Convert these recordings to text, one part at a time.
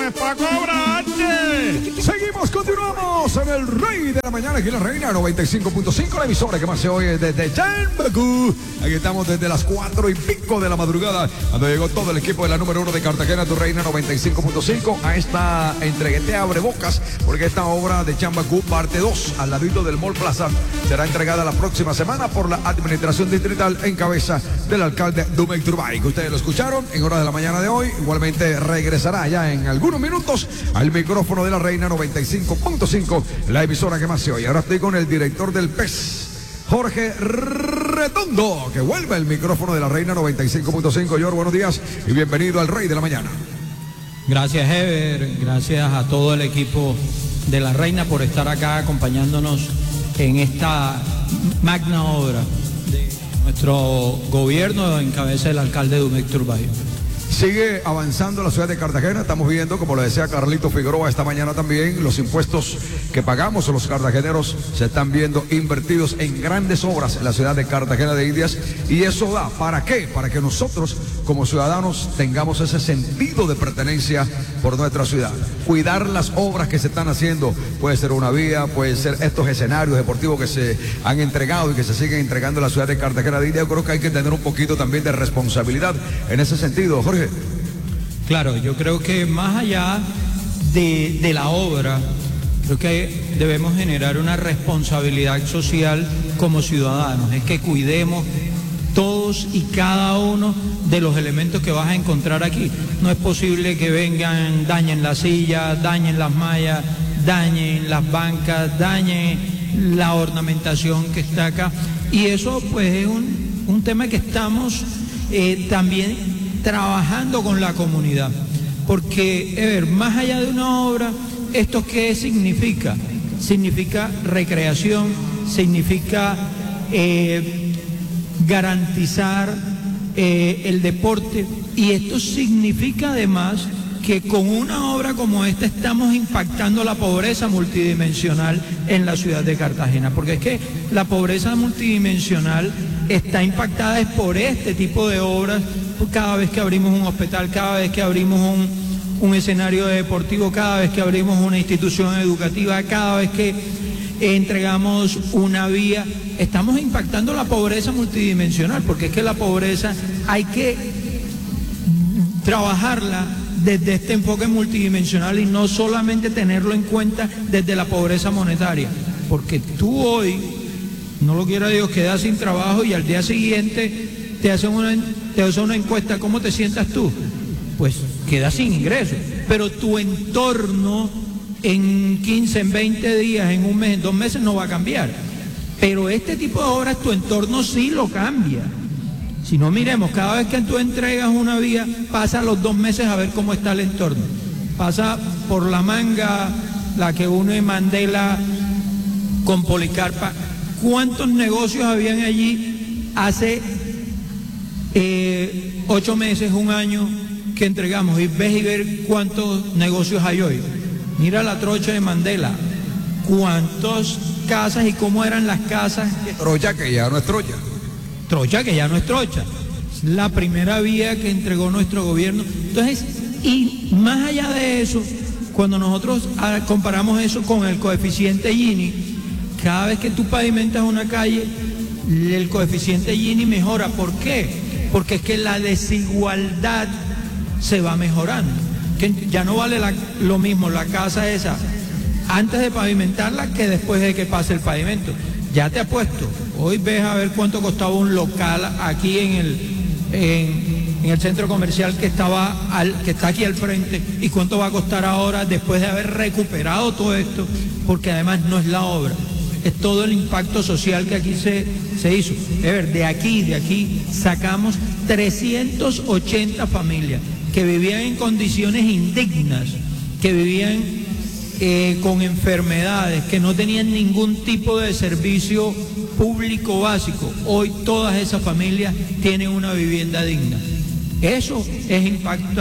es para cobrarte. Seguimos, continuamos en el Rey de la Mañana, aquí en la Reina 95.5, la emisora que más se oye desde Chambacú. Aquí estamos desde las 4:05 de la madrugada, cuando llegó todo el equipo de la número 1 de Cartagena, tu Reina 95.5, a esta entreguete abre bocas, porque esta obra de Chambacú, parte 2, al ladito del Mall Plaza, será entregada la próxima semana por la Administración Distrital en cabeza del alcalde Dumec Turbay, que ustedes lo escucharon en horas de la mañana de hoy. Igualmente regresará ya en algunos minutos al micrófono de la Reina 95.5, la emisora que más se oye. Ahora estoy con el director del PES, Jorge Redondo, que vuelve al micrófono de la Reina 95.5. George, buenos días y bienvenido al Rey de la Mañana. Gracias, Ever, gracias a todo el equipo de la Reina por estar acá acompañándonos en esta magna obra de nuestro gobierno en cabeza del alcalde Dumec Turbay. Sigue avanzando la ciudad de Cartagena. Estamos viendo, como lo decía Carlito Figueroa esta mañana también, los impuestos que pagamos los cartageneros se están viendo invertidos en grandes obras en la ciudad de Cartagena de Indias. Y eso da, ¿para qué? Para que nosotros como ciudadanos tengamos ese sentido de pertenencia por nuestra ciudad. Cuidar las obras que se están haciendo, puede ser una vía, puede ser estos escenarios deportivos que se han entregado y que se siguen entregando en la ciudad de Cartagena de Indias. Yo creo que hay que tener un poquito también de responsabilidad en ese sentido, Jorge. Claro, yo creo que más allá de la obra, creo que debemos generar una responsabilidad social como ciudadanos, es que cuidemos todos y cada uno de los elementos que vas a encontrar aquí. No es posible que vengan, dañen la silla, dañen las mallas, dañen las bancas, dañen la ornamentación que está acá. Y eso pues es un tema que estamos también trabajando con la comunidad, porque más allá de una obra, ¿esto qué significa? Significa recreación, significa garantizar el deporte, y esto significa además que con una obra como esta estamos impactando la pobreza multidimensional en la ciudad de Cartagena, porque es que la pobreza multidimensional está impactada es por este tipo de obras. Cada vez que abrimos un hospital, cada vez que abrimos un escenario deportivo, cada vez que abrimos una institución educativa, cada vez que entregamos una vía, estamos impactando la pobreza multidimensional, porque es que la pobreza hay que trabajarla desde este enfoque multidimensional y no solamente tenerlo en cuenta desde la pobreza monetaria, porque tú hoy, no lo quiera Dios, quedas sin trabajo y al día siguiente te hacen una encuesta, ¿cómo te sientas tú? Pues quedas sin ingresos, pero tu entorno en 15, en 20 días, en un mes, en 2 meses no va a cambiar. Pero este tipo de obras tu entorno sí lo cambia. Si no, miremos, cada vez que tú entregas una vía, pasa los 2 meses a ver cómo está el entorno. Pasa por La Manga, la que une Mandela con Policarpa. ¿Cuántos negocios habían allí hace 8 meses, un año que entregamos? Y ves y ver cuántos negocios hay hoy. Mira la trocha de Mandela, cuántas casas y cómo eran las casas. Trocha que ya no es trocha. Trocha que ya no es trocha. La primera vía que entregó nuestro gobierno. Entonces, y más allá de eso, cuando nosotros comparamos eso con el coeficiente Gini, cada vez que tú pavimentas una calle, el coeficiente Gini mejora. ¿Por qué? Porque es que la desigualdad se va mejorando. Que ya no vale lo mismo la casa esa antes de pavimentarla que después de que pase el pavimento. Ya te apuesto, hoy ves a ver cuánto costaba un local aquí en el centro comercial que está aquí al frente, y cuánto va a costar ahora después de haber recuperado todo esto, porque además no es la obra, es todo el impacto social que aquí se hizo. De aquí sacamos 380 familias que vivían en condiciones indignas, que vivían con enfermedades, que no tenían ningún tipo de servicio público básico. Hoy todas esas familias tienen una vivienda digna. Eso es impactar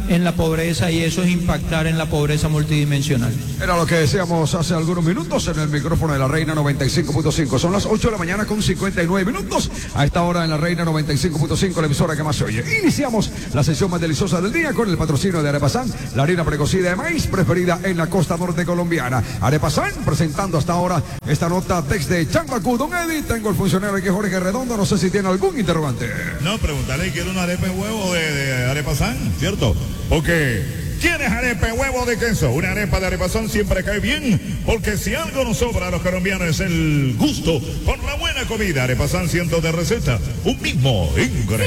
en la pobreza y eso es impactar en la pobreza multidimensional. Era lo que decíamos hace algunos minutos en el micrófono de la Reina 95.5. Son las 8 de la mañana con 59 minutos. A esta hora en la Reina 95.5, la emisora que más se oye. Iniciamos la sesión más deliciosa del día con el patrocinio de Arepasan, la harina precocida de maíz preferida en la costa norte colombiana. Arepasan presentando hasta ahora esta nota desde Chambacú. Don Eddie, tengo el funcionario aquí, Jorge Redondo. No sé si tiene algún interrogante. No, preguntarle, ¿quiere una arepa de huevo de Arepasan? ¿Cierto? Porque... ¿Quieres arepa de huevo de queso? Una arepa de Arepasan siempre cae bien, porque si algo nos sobra a los colombianos es el gusto por la buena comida. Arepasan, cientos de recetas, un mismo ingrediente.